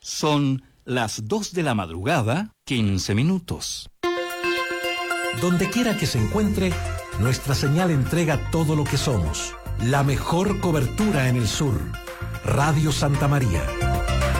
Son las 2 de la madrugada, 15 minutos. Donde quiera que se encuentre, nuestra señal entrega todo lo que somos. La mejor cobertura en el sur. Radio Santa María.